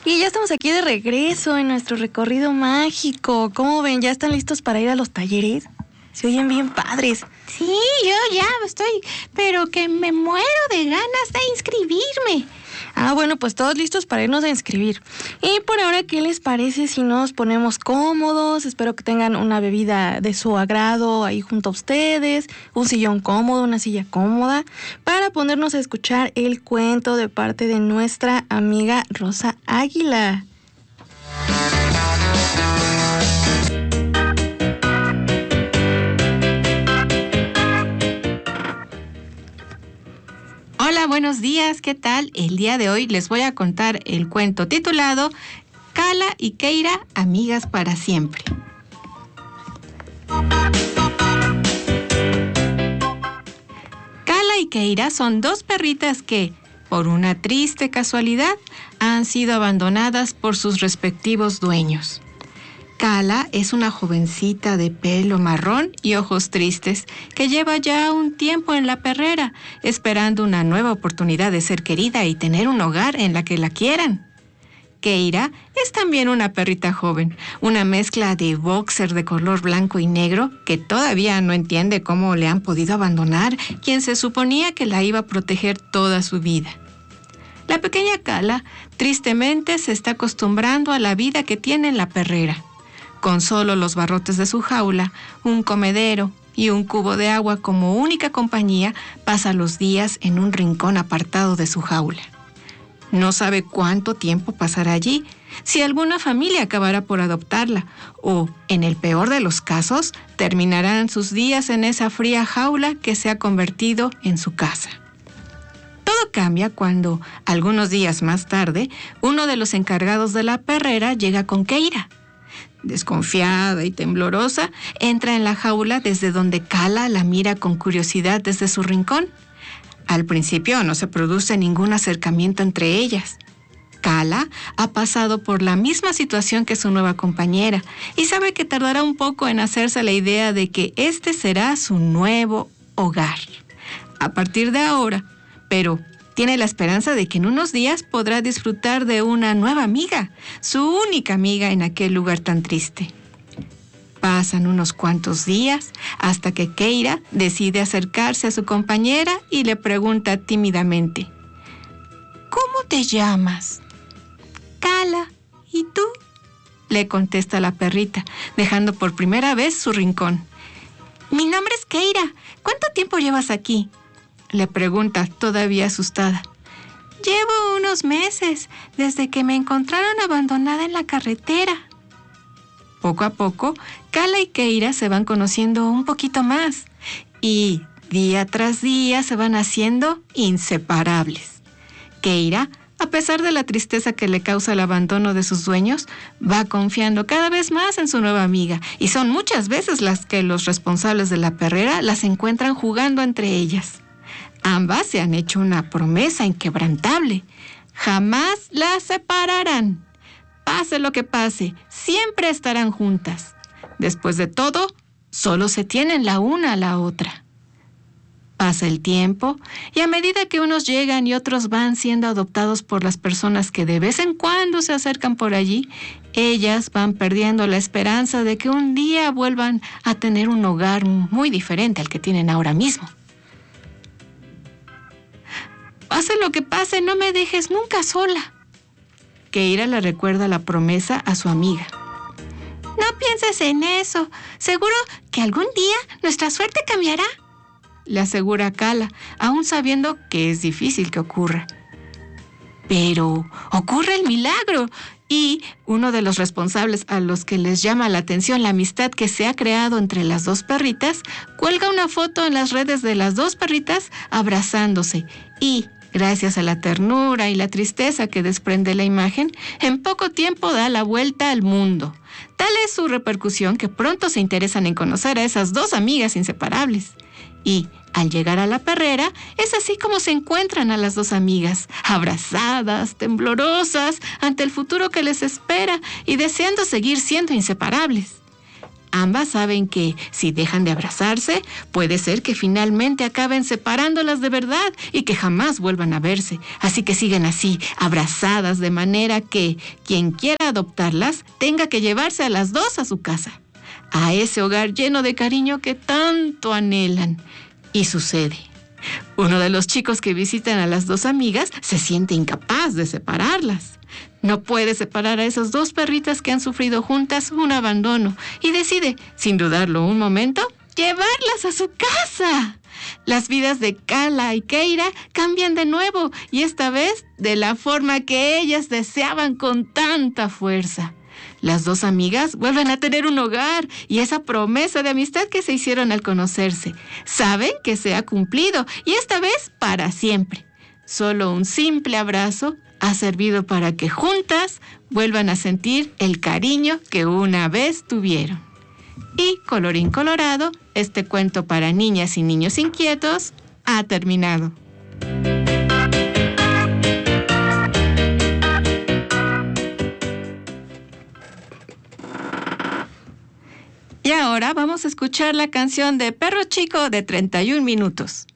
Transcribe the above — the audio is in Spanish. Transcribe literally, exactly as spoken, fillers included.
Y ya estamos aquí de regreso en nuestro recorrido mágico. ¿Cómo ven? ¿Ya están listos para ir a los talleres? Se oyen bien padres. Sí, yo ya estoy, pero que me muero de ganas de inscribirme. Ah, bueno, pues todos listos para irnos a inscribir. Y por ahora, ¿qué les parece si nos ponemos cómodos? Espero que tengan una bebida de su agrado ahí junto a ustedes, un sillón cómodo, una silla cómoda, para ponernos a escuchar el cuento de parte de nuestra amiga Rosa Águila. Hola, buenos días, ¿qué tal? El día de hoy les voy a contar el cuento titulado Cala y Keira, amigas para siempre. Cala y Keira son dos perritas que, por una triste casualidad, han sido abandonadas por sus respectivos dueños. Cala es una jovencita de pelo marrón y ojos tristes que lleva ya un tiempo en la perrera, esperando una nueva oportunidad de ser querida y tener un hogar en la que la quieran. Keira es también una perrita joven, una mezcla de boxer de color blanco y negro que todavía no entiende cómo le han podido abandonar quien se suponía que la iba a proteger toda su vida. La pequeña Cala tristemente se está acostumbrando a la vida que tiene en la perrera. Con solo los barrotes de su jaula, un comedero y un cubo de agua como única compañía, pasa los días en un rincón apartado de su jaula. No sabe cuánto tiempo pasará allí, si alguna familia acabará por adoptarla, o, en el peor de los casos, terminarán sus días en esa fría jaula que se ha convertido en su casa. Todo cambia cuando, algunos días más tarde, uno de los encargados de la perrera llega con Keira. Desconfiada y temblorosa, entra en la jaula desde donde Cala la mira con curiosidad desde su rincón. Al principio no se produce ningún acercamiento entre ellas. Cala ha pasado por la misma situación que su nueva compañera y sabe que tardará un poco en hacerse la idea de que este será su nuevo hogar. A partir de ahora, pero tiene la esperanza de que en unos días podrá disfrutar de una nueva amiga, su única amiga en aquel lugar tan triste. Pasan unos cuantos días hasta que Keira decide acercarse a su compañera y le pregunta tímidamente: ¿Cómo te llamas? Cala. ¿Y tú? Le contesta la perrita, dejando por primera vez su rincón. Mi nombre es Keira. ¿Cuánto tiempo llevas aquí? Le pregunta, todavía asustada. Llevo unos meses, desde que me encontraron abandonada en la carretera. Poco a poco, Cala y Keira se van conociendo un poquito más y día tras día se van haciendo inseparables. Keira, a pesar de la tristeza que le causa el abandono de sus dueños, va confiando cada vez más en su nueva amiga y son muchas veces las que los responsables de la perrera las encuentran jugando entre ellas. Ambas se han hecho una promesa inquebrantable. Jamás las separarán. Pase lo que pase, siempre estarán juntas. Después de todo, solo se tienen la una a la otra. Pasa el tiempo y a medida que unos llegan y otros van siendo adoptados por las personas que de vez en cuando se acercan por allí, ellas van perdiendo la esperanza de que un día vuelvan a tener un hogar muy diferente al que tienen ahora mismo. Pase lo que pase, no me dejes nunca sola. Keira le recuerda la promesa a su amiga. No pienses en eso. Seguro que algún día nuestra suerte cambiará, le asegura Cala, aún sabiendo que es difícil que ocurra. Pero ocurre el milagro y uno de los responsables a los que les llama la atención la amistad que se ha creado entre las dos perritas, cuelga una foto en las redes de las dos perritas abrazándose y, gracias a la ternura y la tristeza que desprende la imagen, en poco tiempo da la vuelta al mundo. Tal es su repercusión que pronto se interesan en conocer a esas dos amigas inseparables. Y, al llegar a la perrera, es así como se encuentran a las dos amigas, abrazadas, temblorosas, ante el futuro que les espera y deseando seguir siendo inseparables. Ambas saben que si dejan de abrazarse, puede ser que finalmente acaben separándolas de verdad y que jamás vuelvan a verse. Así que siguen así, abrazadas, de manera que quien quiera adoptarlas tenga que llevarse a las dos a su casa, a ese hogar lleno de cariño que tanto anhelan. Y sucede. Uno de los chicos que visitan a las dos amigas se siente incapaz de separarlas. No puede separar a esas dos perritas que han sufrido juntas un abandono y decide, sin dudarlo un momento, llevarlas a su casa. Las vidas de Cala y Keira cambian de nuevo y esta vez de la forma que ellas deseaban con tanta fuerza. Las dos amigas vuelven a tener un hogar y esa promesa de amistad que se hicieron al conocerse. Saben que se ha cumplido y esta vez para siempre. Solo un simple abrazo ha servido para que juntas vuelvan a sentir el cariño que una vez tuvieron. Y colorín colorado, este cuento para niñas y niños inquietos ha terminado. Y ahora vamos a escuchar la canción de Perro Chico de treinta y un minutos.